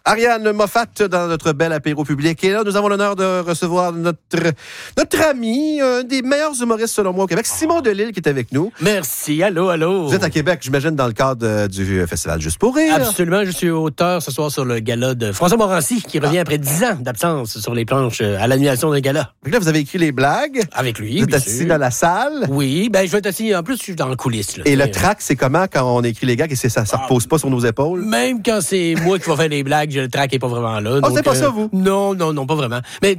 Ariane Moffat dans notre bel apéro public. Et là, nous avons l'honneur de recevoir notre ami, un des meilleurs humoristes selon moi au Québec, Simon Delille, qui est avec nous. Merci. Allô. Vous êtes à Québec, j'imagine, dans le cadre du Festival Juste pour rire. Absolument. Je suis auteur ce soir sur le gala de François Morancy, qui revient après 10 ans d'absence sur les planches à l'annulation d'un gala. Donc là, vous avez écrit les blagues. Avec lui, vous êtes assis dans la salle. Oui, je vais être assis. En plus, je suis dans la coulisse. Là, et le track, c'est comment quand on écrit les gags et ça ne repose pas sur nos épaules? Même quand c'est moi qui vais faire les blagues, le track n'est pas vraiment là. Ah, c'est pas ça, vous? Non, pas vraiment. Mais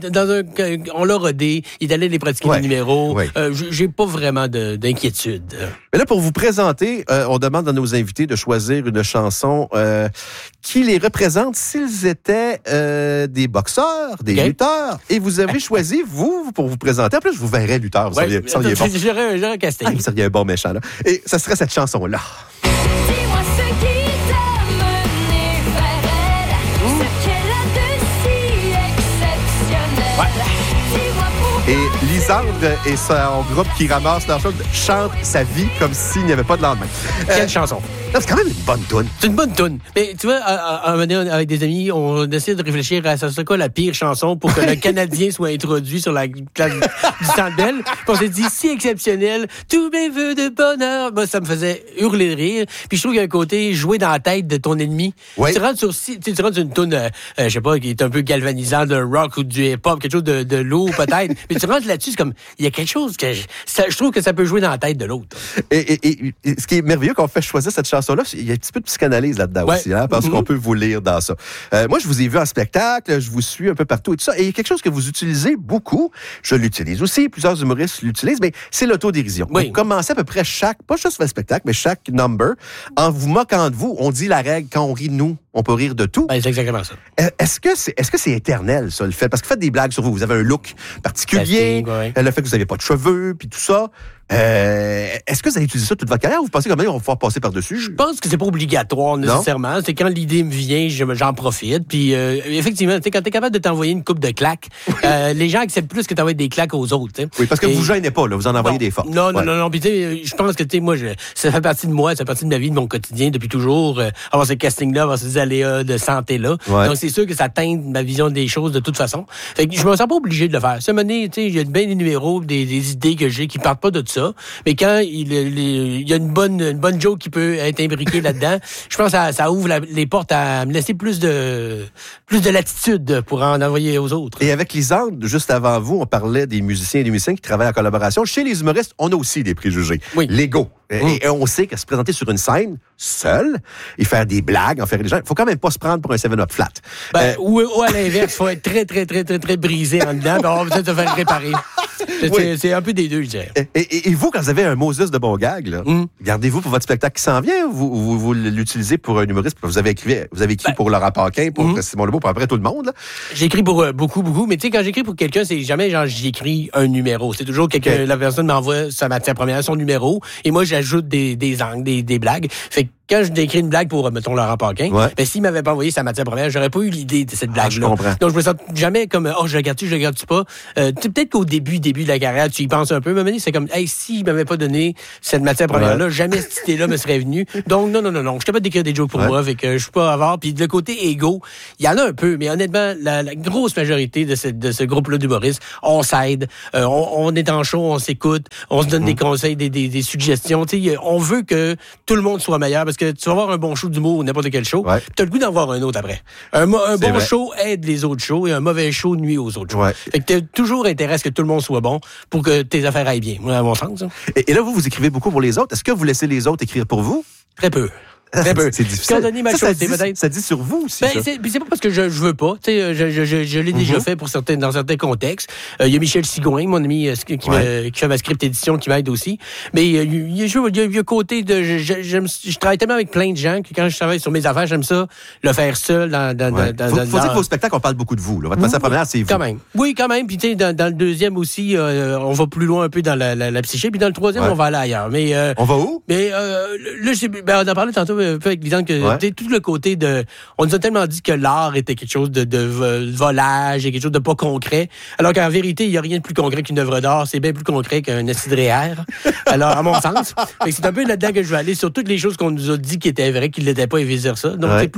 on l'a rodé, il est allé les pratiquer les numéros. Ouais. J'ai pas vraiment d'inquiétude. Mais là, pour vous présenter, on demande à nos invités de choisir une chanson qui les représente s'ils étaient des boxeurs, des lutteurs. Et vous avez choisi, vous, pour vous présenter. En plus, je vous verrais lutteur. Vous seriez bon. J'aurais un casting. Vous seriez un bon méchant, là. Et ça serait cette chanson-là. Dis-moi ce qui t'a mené vers elle, ce qu'elle a de si exceptionnel. Ouais. Dis-moi pourquoi. Et Lisandre et son groupe qui ramasse leur chose chantent sa vie comme s'il n'y avait pas de lendemain. Quelle chanson? Non, c'est quand même une bonne toune. C'est une bonne toune. Mais tu vois, à un moment donné, avec des amis, on essaie de réfléchir à ça, c'est quoi la pire chanson pour que le Canadien soit introduit sur la place du Centre Bell. Puis on s'est dit, si exceptionnel, tous mes vœux de bonheur. Moi, ça me faisait hurler de rire. Puis je trouve qu'il y a un côté jouer dans la tête de ton ennemi. Oui. Tu rentres sur une toune, je sais pas, qui est un peu galvanisant, de rock ou du hip-hop, quelque chose de lourd peut-être. Mais tu rentres là-dessus, c'est comme, il y a quelque chose que je trouve que ça peut jouer dans la tête de l'autre. Et ce qui est merveilleux quand on fait choisir cette chanson-là, il y a un petit peu de psychanalyse là-dedans aussi, hein, parce qu'on peut vous lire dans ça. Moi, je vous ai vu en spectacle, je vous suis un peu partout et tout ça. Et il y a quelque chose que vous utilisez beaucoup, je l'utilise aussi, plusieurs humoristes l'utilisent, mais c'est l'autodérision. Oui. Vous commencez à peu près pas juste le spectacle, mais chaque number, en vous moquant de vous. On dit la règle, quand on rit de nous, on peut rire de tout. Ben, c'est exactement ça. Est-ce que c'est éternel, ça, le fait? Parce que vous faites des blagues sur vous. Vous avez un look particulier, le fait que vous n'avez pas de cheveux, puis tout ça. Est-ce que vous allez utiliser ça toute votre carrière ou vous pensez qu'on va pouvoir passer par-dessus? Je pense que c'est pas obligatoire nécessairement. Non? C'est quand l'idée me vient, j'en profite. Puis effectivement, quand t'es capable de t'envoyer une coupe de claques, les gens acceptent plus que t'envoies des claques aux autres. T'sais. Oui, parce que vous gênez pas, là, vous en envoyez des fortes. Non. Puis je pense que moi, ça fait partie de moi, ça fait partie de ma vie, de mon quotidien depuis toujours. Avoir ce casting-là, avoir ces aléas de santé-là. Ouais. Donc c'est sûr que ça teinte ma vision des choses de toute façon. Fait que je me sens pas obligé de le faire. Ça m'a donné, il y a bien des numéros, des idées que j'ai qui partent pas de ça. Mais quand il y a une bonne joke qui peut être imbriquée là-dedans, je pense que ça ouvre les portes à me laisser plus de latitude pour en envoyer aux autres. Et avec Lisandre, juste avant vous, on parlait des musiciens et des musiciens qui travaillent en collaboration. Chez les humoristes, on a aussi des préjugés. Oui. L'ego. Et on sait que se présenter sur une scène, seul, et faire des blagues, en faire des gens, il faut quand même pas se prendre pour un 7-Up flat. Ou à l'inverse, il faut être très, très, très, très, très brisé en dedans, puis on va peut-être se faire réparer. C'est un peu des deux, je dirais. Et vous, quand vous avez un Moses de bon gag, là, gardez-vous pour votre spectacle qui s'en vient, ou vous l'utilisez pour un humoriste? Vous avez écrit pour Laurent Paquin, pour Simon Lebeau, pour après tout le monde, là? J'écris pour beaucoup, mais tu sais, quand j'écris pour quelqu'un, c'est jamais genre j'écris un numéro. C'est toujours la personne m'envoie sa matière première, son numéro, et moi, j'ajoute des angles, des blagues. Fait que quand je décris une blague pour, mettons, Laurent Paquin, ben, s'il m'avait pas envoyé sa matière première, j'aurais pas eu l'idée de cette blague-là. Je comprends. Donc, je me sens jamais comme, je le garde-tu pas. Peut-être qu'au début de la carrière, tu y penses un peu, mais c'est comme, s'il m'avait pas donné cette matière première-là, jamais cette idée-là me serait venue. Donc, non. Je suis capable d'écrire des jokes pour moi, fait que je suis pas avare. Puis, le côté égo, il y en a un peu, mais honnêtement, la grosse majorité de ce groupe-là d'humoristes, on s'aide, on est en show, on s'écoute, on se donne des conseils, des suggestions. Tu sais, on veut que tout le monde soit meilleur parce que tu vas avoir un bon show d'humour ou n'importe quel show, tu as le goût d'en voir un autre après. Un bon show aide les autres shows et un mauvais show nuit aux autres shows. Fait que tu as toujours intérêt à ce que tout le monde soit bon pour que tes affaires aillent bien, à mon sens. Et là, vous écrivez beaucoup pour les autres. Est-ce que vous laissez les autres écrire pour vous? Très peu. C'est difficile. Ça dit sur vous aussi. C'est pas parce que je veux pas. Je l'ai déjà fait dans certains contextes. Il y a Michel Sigouin, mon ami, qui fait ma script édition, qui m'aide aussi. Mais il y a côté de... Je travaille tellement avec plein de gens que quand je travaille sur mes affaires, j'aime ça le faire seul. Faut dire que vos spectacles, on parle beaucoup de vous. Là. Votre matière première, c'est vous. Quand même. Oui, quand même. Puis dans le deuxième aussi, on va plus loin un peu dans la psyché. Puis dans le troisième, on va aller ailleurs. Mais on va où? Mais là, on en parlait tantôt un peu avec Lisandre que tout le côté de... On nous a tellement dit que l'art était quelque chose de volage et quelque chose de pas concret, alors qu'en vérité, il n'y a rien de plus concret qu'une œuvre d'art. C'est bien plus concret qu'un acide réel. Alors, à mon sens, c'est un peu là-dedans que je veux aller sur toutes les choses qu'on nous a dit qui étaient vraies, qui ne l'étaient pas et vice-versa. Donc, c'est plus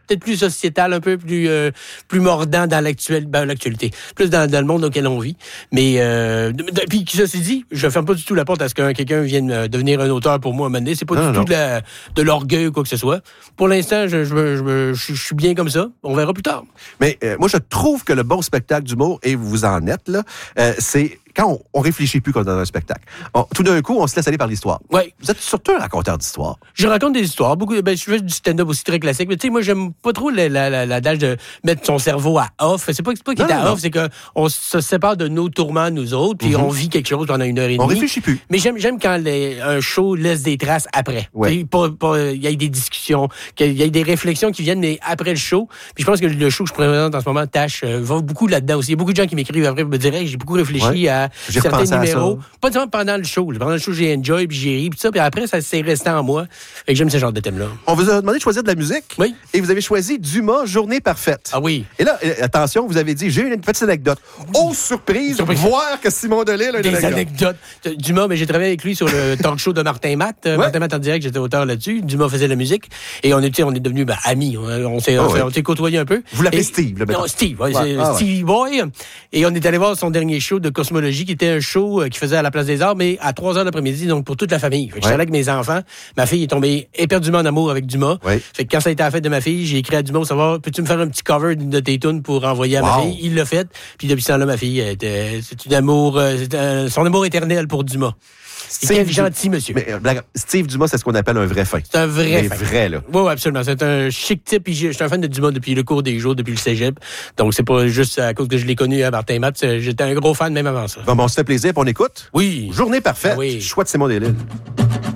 peut-être plus sociétal, un peu plus mordant dans l'actualité. Plus dans le monde auquel on vit. Mais, puis, ceci dit, je ferme pas du tout la porte à ce que quelqu'un vienne devenir un auteur pour moi à un moment donné. C'est pas du tout de l'orgueil ou quoi que ce soit. Pour l'instant, je suis bien comme ça. On verra plus tard. Mais moi, je trouve que le bon spectacle d'humour, et vous en êtes, là, c'est quand on réfléchit plus comme dans un spectacle. Tout d'un coup, on se laisse aller par l'histoire. Oui. Vous êtes surtout un raconteur d'histoires. Je raconte des histoires. Je fais du stand-up aussi très classique. Mais tu sais, moi, j'aime pas trop l'adage de mettre son cerveau à off. C'est pas qu'il est à off, c'est qu'on se sépare de nos tourments, nous autres, puis on vit quelque chose pendant 1 heure et demie. On réfléchit plus. Mais j'aime quand un show laisse des traces après. Ouais. Il y a des discussions, qu'il y a des réflexions qui viennent mais après le show. Puis je pense que le show que je présente en ce moment, Tâche, va beaucoup là-dedans aussi. Il y a beaucoup de gens qui m'écrivent après pour me dire, hey, j'ai beaucoup réfléchi à certains numéros. Pas seulement pendant le show. Pendant le show, j'ai enjoy, puis j'ai ri, puis ça. Puis après, ça s'est resté en moi. Et j'aime ce genre de thème-là. On vous a demandé de choisir de la musique. Oui. Et vous avez choisi Dumas, Journée parfaite. Ah oui. Et là, attention, vous avez dit, j'ai une petite anecdote. Oh, surprise! Voir que Simon Delille a une anecdotes. Dumas, mais j'ai travaillé avec lui sur le talk show de Martin Matt. Martin Matt en direct, j'étais auteur là-dessus. Dumas faisait la musique. Et on est devenus amis. On s'est côtoyés un peu. Vous l'appelez Steve, Non, Steve, Steve Boy. Et on est allé voir son dernier show de Cosmologie, qui était un show qu'il faisait à la Place des Arts, mais à 3h l'après-midi, donc pour toute la famille. Fait que j'étais là avec mes enfants. Ma fille est tombée éperdument en amour avec Dumas. Oui. Fait que quand ça a été à la fête de ma fille, j'ai écrit à Dumas pour savoir, peux-tu me faire un petit cover de tes tunes pour envoyer à ma fille? Il l'a fait. Puis depuis ce temps-là, ma fille, c'est son amour éternel pour Dumas. Quel gentil monsieur. Mais, Steve Dumas, c'est ce qu'on appelle un vrai fin. C'est un vrai fin. Vrai, là. Oui, absolument. C'est un chic type. Puis je suis un fan de Dumas depuis le cours des jours, depuis le cégep. Donc, c'est pas juste à cause que je l'ai connu à Martin Matt. J'étais un gros fan même avant ça. Bon, on se fait plaisir, puis on écoute. Oui. Journée parfaite. Oui. Choix de Simon Delille.